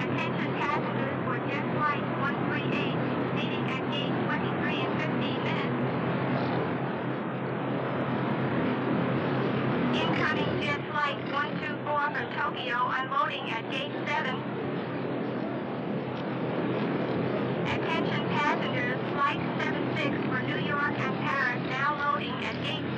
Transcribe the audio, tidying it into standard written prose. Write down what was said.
Attention passengers for jet flight 138, leaving at gate 23 in 15 minutes. Incoming jet flight 124 from Tokyo unloading at gate 7. Attention passengers, flight 76 for New York and Paris now loading at gate